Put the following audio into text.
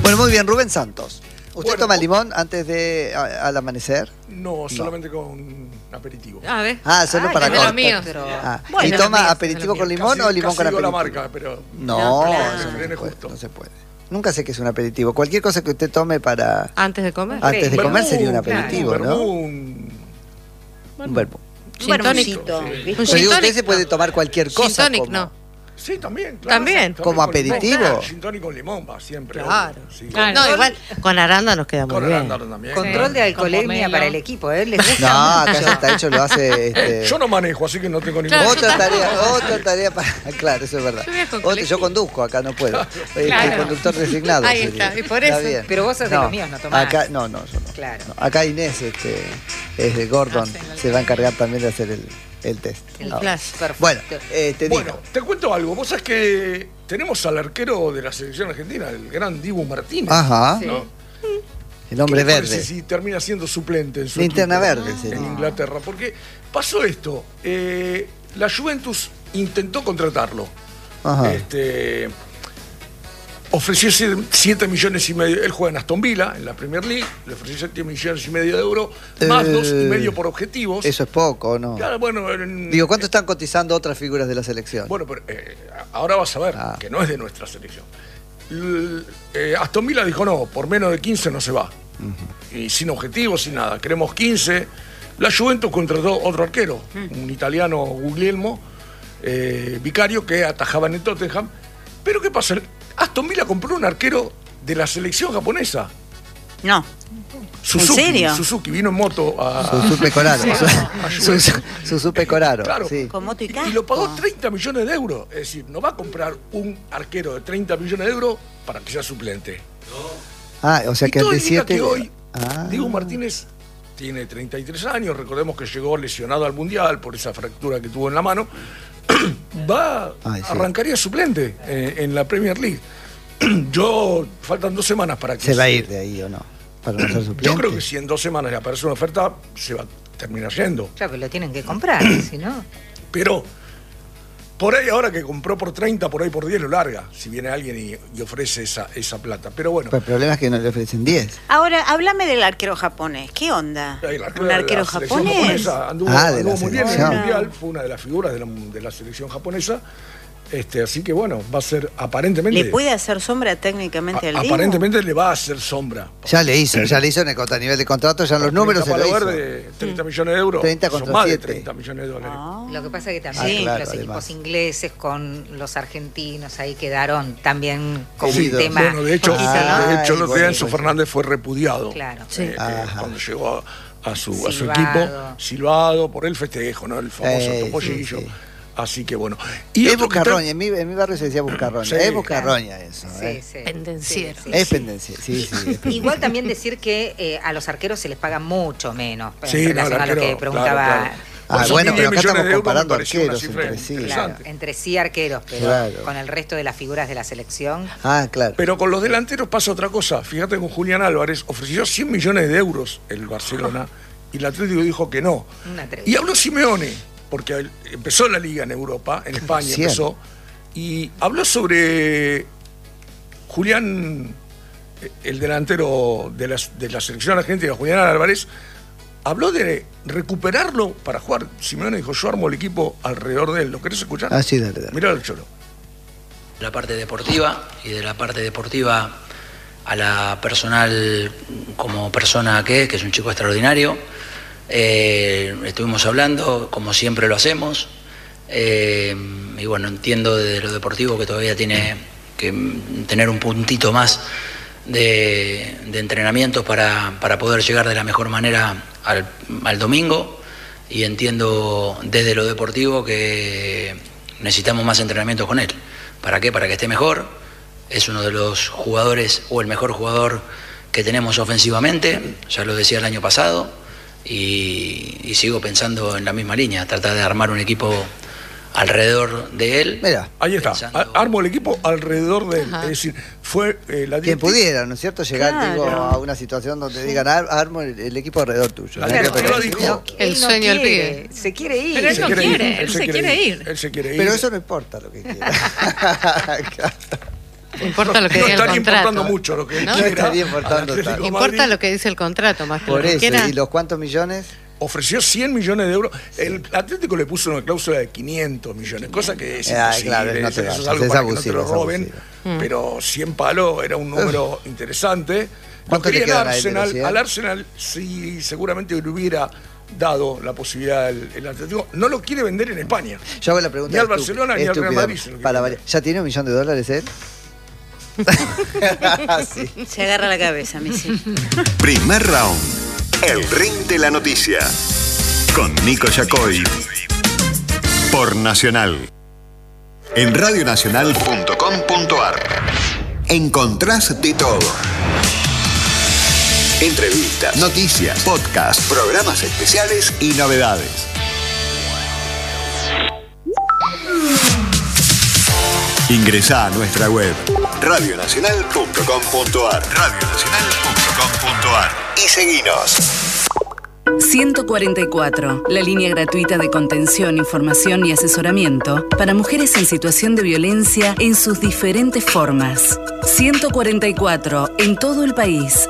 Bueno, muy bien, Rubén Santos. ¿Usted Bueno, toma limón antes de al amanecer? No, solamente con aperitivo. A ver. Solo para es de los cortar. míos. ¿Y de los toma míos, aperitivo de con los míos. limón o limón con casi digo aperitivo? la marca, pero No, claro. eso no se Viene puede, justo. no se puede. Nunca sé qué es un aperitivo. Cualquier cosa que usted tome para Antes de comer. antes de Vermú, comer sería un claro, aperitivo, vermú, ¿no? un Vermú. Gin tonic. Vermucito, Sí. ¿viste? Un Yo digo, gin usted tonic, se puede no. tomar cualquier Gin cosa tonic, como... no. Sí, también, claro. ¿También? ¿Como con limón. aperitivo? Claro, gin tonic con limón va siempre. Claro. obvio, sí. Claro. No, igual con arándano nos queda muy Con bien. arándano también. Control de alcoholemia Pomelo. para el equipo, ¿eh? ¿Les gusta No, acá mucho? ya está hecho, lo hace... Yo no manejo, así que no tengo ningún Claro. Otra tarea para... Claro, eso es verdad. Yo viajo en Yo colectivo. conduzco, acá no puedo. Claro. Conductor designado. Ahí sería. está, y por Está eso. bien. Pero vos sos de los míos, no tomás. Acá, no, yo no. Claro. No, acá Inés es de Gordon, Hacen el se va a encargar también de hacer el test. El Ah. flash. Perfecto. Bueno, te Bueno, digo. te cuento algo. Vos sabés que tenemos al arquero de la selección argentina, el gran Dibu Martínez. Ajá, Sí. ¿no? el hombre ¿Qué le parece verde. si termina siendo suplente en su Linterna equipo, verde en sería. Inglaterra? Porque pasó esto. La Juventus intentó contratarlo. Ajá. Ofreció 7 millones y medio. Él juega en Aston Villa, en la Premier League. Le ofreció 7 millones y medio de euros, más 2,5 por objetivos. Eso es poco, ¿no? Claro, bueno, Digo, ¿cuánto están cotizando otras figuras de la selección? Bueno, pero ahora vas a ver que no es de nuestra selección. Aston Villa dijo no, por menos de 15 no se va. Y sin objetivos, sin nada. Queremos 15. La Juventus contrató otro arquero, un italiano, Guglielmo, Vicario, que atajaba en el Tottenham. Pero ¿qué pasa? Aston Villa compró un arquero de la selección japonesa. No. Suzuki, ¿En serio? Suzuki vino en moto a... Suzupe Coraro. Suzupe Coraro. Claro. Sí. Con moto y Y casco. lo pagó 30 millones de euros. Es decir, no va a comprar un arquero de 30 millones de euros para que sea suplente. O sea Y que el todo de indica 7... que hoy Diego Martínez tiene 33 años. Recordemos que llegó lesionado al Mundial por esa fractura que tuvo en la mano. Arrancaría suplente en la Premier League. Faltan 2 semanas para que... ¿Se va a ir de ahí o no? Para no ser suplente. Yo creo que si en 2 semanas le aparece una oferta, se va a terminar yendo. Claro, pero lo tienen que comprar, si no. Pero por ahí ahora que compró por 30, por ahí por 10 lo larga, si viene alguien y ofrece esa plata. Pero bueno, Pues el problema es que no le ofrecen 10. Ahora, háblame del arquero japonés. ¿Qué onda? el arquero ¿Un de arquero la selección japonés? japonesa anduvo De la muy bien en el selección. Mundial, fue una de las figuras de la selección japonesa. Así que bueno, va a ser aparentemente... ¿Le puede hacer sombra técnicamente al Dibu? Aparentemente le va a hacer sombra. Ya le hizo en a nivel de contrato, ya en los números se lo Palo hizo. Verde, 30 millones de euros. 30 son contra más de 7. 30 millones de dólares. Lo que pasa es que también claro, los equipos además. ingleses con los argentinos ahí quedaron también con Sí, un tema. Bueno, de hecho, poquito, ¿no? Ay, el otro día bueno, Enzo pues. Fernández fue repudiado. Claro. Sí. Cuando llegó a su Silvado. equipo, silbado por el festejo, ¿no? El famoso topollillo. sí. Así que bueno. Y Es otro que está- Buscarroña, en mi barrio se decía Buscarroña. Sí, es Buscarroña eso. Sí, sí. Pendenciero. Sí, sí, Es sí. pendencia, sí. es Igual también decir que a los arqueros se les paga mucho menos Sí, en relación no, el a lo que arquero, preguntaba. claro. Por esos Bueno, 10 pero acá millones estamos de euros me comparando pareció una arqueros cifra entre sí. Claro, interesante. entre sí arqueros, pero Claro. con el resto de las figuras de la selección. Claro. Pero con los delanteros pasa otra cosa. Fíjate, con Julián Álvarez ofreció 100 millones de euros el Barcelona y el Atlético dijo que no. Un atrevido. Y habló Simeone, porque empezó la liga en Europa, en España Cierto. empezó, y habló sobre Julián, el delantero de la selección argentina, Julián Álvarez, habló de recuperarlo para jugar. Simeone dijo, yo armo el equipo alrededor de él. ¿Lo querés escuchar? Sí, dale. Mirá el Cholo. La parte deportiva y de la parte deportiva a la personal como persona que es un chico extraordinario. Estuvimos hablando, como siempre lo hacemos, y bueno, entiendo desde lo deportivo que todavía tiene que tener un puntito más de entrenamiento para poder llegar de la mejor manera al domingo, y entiendo desde lo deportivo que necesitamos más entrenamiento con él. ¿Para qué? Para que esté mejor. Es uno de los jugadores o el mejor jugador que tenemos ofensivamente, ya lo decía el año pasado, y sigo pensando en la misma línea, tratar de armar un equipo alrededor de él. Mira, Ahí está. Pensando- Armo el equipo alrededor de él. Ajá. Es decir, fue la quien directiva- pudiera, ¿no es cierto? Llegar Claro. digo, a una situación donde digan, armo el equipo alrededor tuyo. La ¿no? directiva Pero- dijo- El Él no sueño del quiere, pibe. se quiere ir. Pero él se no quiere quiere, ir, él se quiere ir. Él se quiere ir. Pero eso no importa lo que quiera. Importa lo que no diga el estaría contrato. importando mucho lo que ¿No? quiera. No estaría importando al Atlético tanto. de Importa Madrid. lo que dice el contrato, más que Por lo que eso, quiera. ¿y los cuántos millones? Ofreció 100 millones de euros. El Atlético le puso una cláusula de 500 millones, cosa que es imposible. claro, no te eso vayas, es algo es para abusivo, que no te es lo roben. abusivo. Pero 100 palos era un número interesante. ¿Cuánto le quedan a él de los 100? Al Arsenal, sí, seguramente le hubiera dado la posibilidad el Atlético. No lo quiere vender en España. Yo hago la pregunta. Ni al Barcelona ni al Real estúpida, Madrid se lo quiere para vender. ¿Ya tiene $1 millón él? Sí. Se agarra la cabeza, Messi. Primer round. El ring de la noticia. Con Nico Yacoy. Por Nacional. En radionacional.com.ar encontrás de todo. Entrevistas, noticias, podcasts, programas especiales y novedades. Ingresá a nuestra web radionacional.com.ar y seguinos. 144, la línea gratuita de contención, información y asesoramiento para mujeres en situación de violencia en sus diferentes formas. 144, en todo el país.